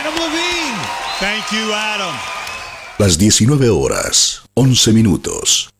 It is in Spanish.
Adam Levine. Thank you, Adam. Las 19 horas, 11 minutos.